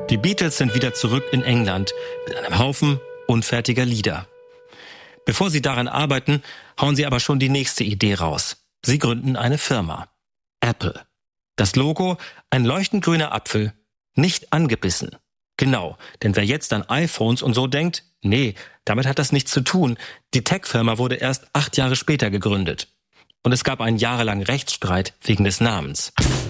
Die Beatles sind wieder zurück in England mit einem Haufen unfertiger Lieder. Bevor sie daran arbeiten, hauen sie aber schon die nächste Idee raus. Sie gründen eine Firma. Apple. Das Logo, ein leuchtend grüner Apfel, nicht angebissen. Genau, denn wer jetzt an iPhones und so denkt, nee, damit hat das nichts zu tun. Die Tech-Firma wurde erst 8 Jahre später gegründet. Und es gab einen jahrelangen Rechtsstreit wegen des Namens.